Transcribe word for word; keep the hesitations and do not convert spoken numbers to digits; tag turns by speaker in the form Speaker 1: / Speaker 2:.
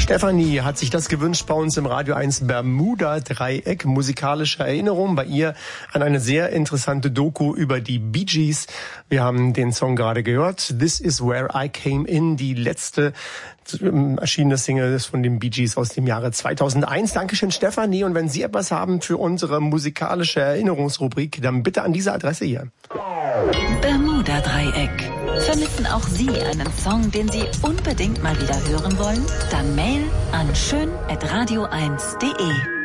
Speaker 1: Stefanie hat sich das gewünscht bei uns im Radio eins Bermuda-Dreieck, musikalische Erinnerung bei ihr an eine sehr interessante Doku über die Bee Gees. Wir haben den Song gerade gehört, This is Where I Came In, die letzte erschienene Single ist von den Bee Gees aus dem Jahre zweitausendeins. Dankeschön, Stefanie. Und wenn Sie etwas haben für unsere musikalische Erinnerungsrubrik, dann bitte an diese Adresse hier.
Speaker 2: Bermuda-Dreieck. Vermissen auch Sie einen Song, den Sie unbedingt mal wieder hören wollen? Dann Mail an schön at radio eins punkt de.